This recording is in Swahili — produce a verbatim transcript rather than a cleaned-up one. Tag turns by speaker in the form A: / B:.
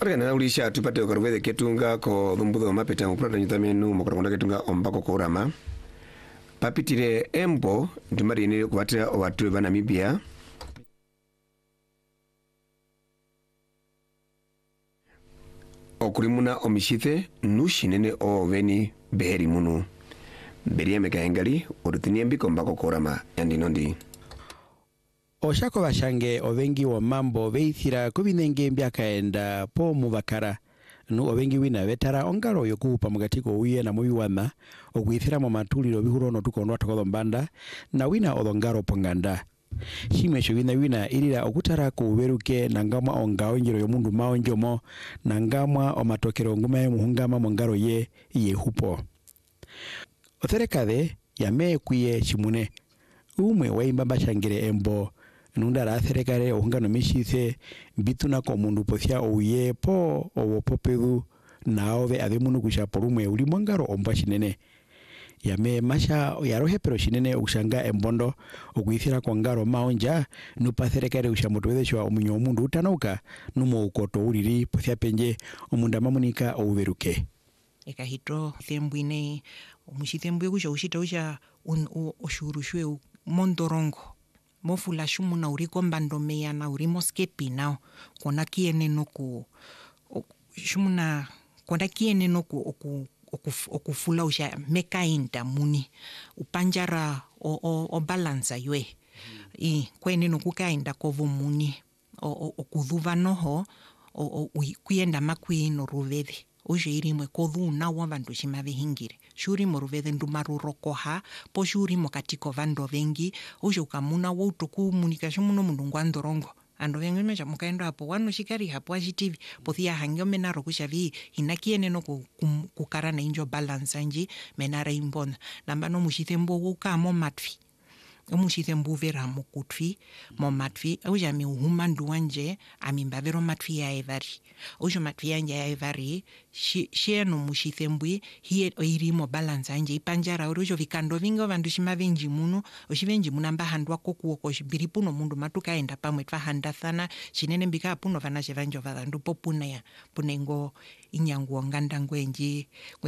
A: Arena ulisha tupate ukarwede ketunga ko dhumbudo mapeta mprata nyutamenu mokurakonda ketunga ombako korama. Papitire embo ntumari nile kubatira watu wa Namibia. Okurimuna omishite nushinene o veni beheri munu. Beria mekahengali urutinie kombako korama yandinondi.
B: Oshako bashange ovengi wa mambo veithira kubinenge mbyakaenda po mubakara nu ovengi wina vetara ongaro yokupa mugatiko uye na mubiwana ogwithira mu matuliro bihurono tukonwa tokodombanda na wina odongaro ponganda shimesho wina wina irira okutara ku beruke nangama ongao njiro yomundu maonjomo nangama omatokero ngume muhungama mongaro ye yehupo otherekade yame kuye chimune umwe waimba bashangire embo nundara atherekare ohungano mishithe bituna ko mundu pothia ouye po owo popedu naove ademunu kusha porumwe uli mongaro omba shinene yame masha yarohe pero shinene ushanga embondo okuithira ko ngaro maonja nupatherekare ushamotwedeshwa omunyo mundu utanauka numo ukoto uriri pothia penje omunda mamunika ouberuke
C: ekahito thembwine omushithembwe kusha ushita usha oshurushwe mondorongo mofula shumuna uriko mbando meya na uri moskepi nao kona kiene noku shumuna kona kiene noku oku okufula usha mekainda muni upanjara o, o, o balansa ywe i kwene nokukainda kovo muni okudhuva noho kuyenda makwi no ruvede uje irimwe kodhu na wabantu shima vihingire shuri moruvede ndumaruro koha po shuri mokatiko vando vengi uje ukamuna wo utoku munika shumuno mundu ngwandorongo ando vengi mecha mukaendo hapo wano shikari hapo ajitivi pothia hangyo menaro kushavi hinakiene no kukara na injo balance nji menara imbona nambano mushithembo ukamo matfi omushithembo vera mukutfi mo matfi uje mi uhuma nduanje amimbavero matfi ya evari uje matfi yanje ya evari shieno mushithembwi hiye irimo balance nje ipanjara urujo vikando vingo vandu shimavenji muno oshivenji munamba handwa kokuo koshibiri puno mundu matukaenda pamwe twahanda thana shinene mbika puno vana shevanjo vandu popuna ya punengo inyangu nganda ngwenji